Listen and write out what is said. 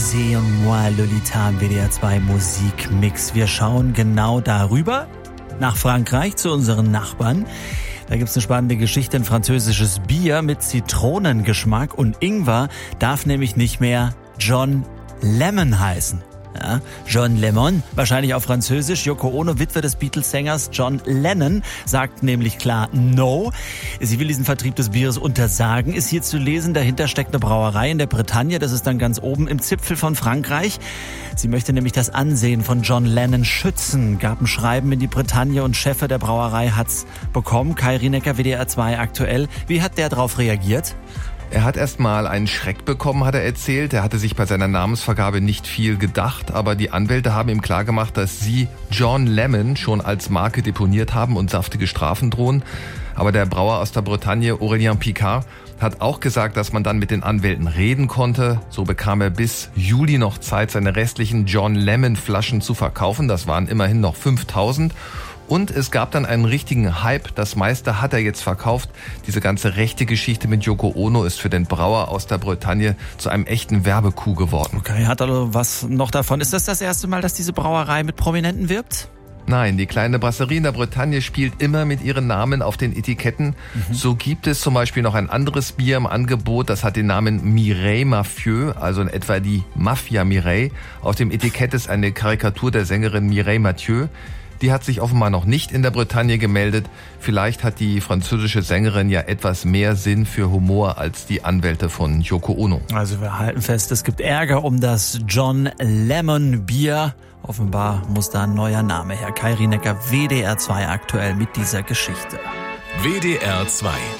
José und moi, Lolita im WDR 2 Musikmix. Wir schauen genau darüber nach Frankreich zu unseren Nachbarn. Da gibt's eine spannende Geschichte, ein französisches Bier mit Zitronengeschmack und Ingwer darf nämlich nicht mehr John Lemon heißen. Ja, John Lemon, wahrscheinlich auf Französisch. Yoko Ono, Witwe des Beatles-Sängers John Lennon, sagt nämlich klar No. Sie will diesen Vertrieb des Bieres untersagen, ist hier zu lesen. Dahinter steckt eine Brauerei in der Bretagne, das ist dann ganz oben im Zipfel von Frankreich. Sie möchte nämlich das Ansehen von John Lennon schützen, gab ein Schreiben in die Bretagne und Chef der Brauerei hat's bekommen. Kai Rienecker, WDR 2 aktuell. Wie hat der darauf reagiert? Er hat erst mal einen Schreck bekommen, hat er erzählt. Er hatte sich bei seiner Namensvergabe nicht viel gedacht, aber die Anwälte haben ihm klargemacht, dass sie John Lemon schon als Marke deponiert haben und saftige Strafen drohen. Aber der Brauer aus der Bretagne, Aurélien Picard, hat auch gesagt, dass man dann mit den Anwälten reden konnte. So bekam er bis Juli noch Zeit, seine restlichen John Lemon Flaschen zu verkaufen. Das waren immerhin noch 5000. Und es gab dann einen richtigen Hype. Das meiste hat er jetzt verkauft. Diese ganze rechte Geschichte mit Yoko Ono ist für den Brauer aus der Bretagne zu einem echten Werbecoup geworden. Okay, hat also was noch davon? Ist das erste Mal, dass diese Brauerei mit Prominenten wirbt? Nein, die kleine Brasserie in der Bretagne spielt immer mit ihren Namen auf den Etiketten. So gibt es zum Beispiel noch ein anderes Bier im Angebot, das hat den Namen Mireille Mafieux, also in etwa die Mafia Mireille. Auf dem Etikett ist eine Karikatur der Sängerin Mireille Mathieu. Die hat sich offenbar noch nicht in der Bretagne gemeldet. Vielleicht hat die französische Sängerin ja etwas mehr Sinn für Humor als die Anwälte von Yoko Ono. Also wir halten fest, es gibt Ärger um das John Lemon Bier. Offenbar muss da ein neuer Name her. Kai Rienecker, WDR 2 aktuell mit dieser Geschichte. WDR 2